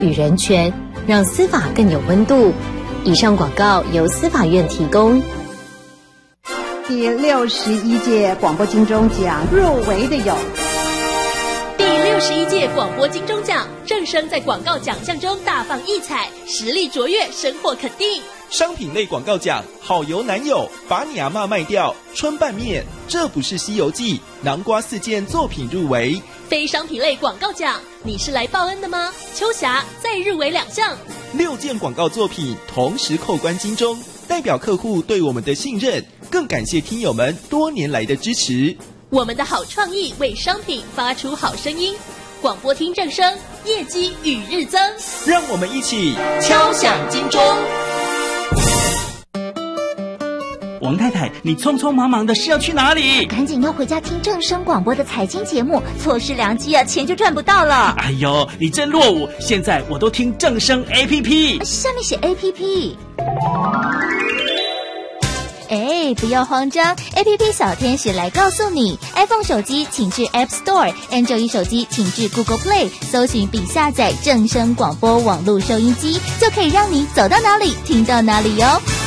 与人权，让司法更有温度。以上广告由司法院提供。 第61届广播金钟奖入围的有第61届广播金钟奖，正声在广告奖项中大放异彩，实力卓越，深获肯定。 商品类广告奖，好油男友，把你阿嬷卖掉，春拌面，这不是西游记，南瓜4件作品入围。 非商品类广告奖，你是来报恩的吗？秋霞再入围2项 ，6件广告作品同时扣关金钟，代表客户对我们的信任，更感谢听友们多年来的支持。 我们的好创意为商品发出好声音，广播听正声，业绩与日增。 让我们一起敲响金钟。 王太太，你匆匆忙忙的是要去哪里？ 赶紧要回家听正声广播的财经节目，错失良机啊，钱就赚不到了。 哎呦，你真落伍！现在我都听正声 APP， 下面写 APP。哎，不要慌张 ，APP 小天使来告诉你 ，iPhone 手机请至 App Store，Android 手机请至 Google Play， 搜寻并下载正声广播网络收音机，就可以让你走到哪里听到哪里哟。